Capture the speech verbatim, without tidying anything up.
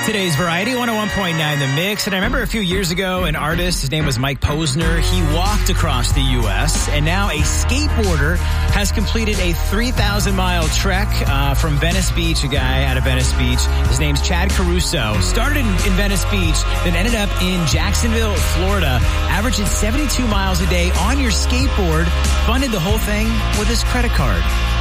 Today's Variety one oh one point nine The Mix. And I remember a few years ago, an artist, his name was Mike Posner. He walked across the U S, and now a skateboarder has completed a three thousand mile trek uh, from Venice Beach, a guy out of Venice Beach. His name's Chad Caruso. Started in, in Venice Beach, then ended up in Jacksonville, Florida, averaging seventy-two miles a day on your skateboard, funded the whole thing with his credit card.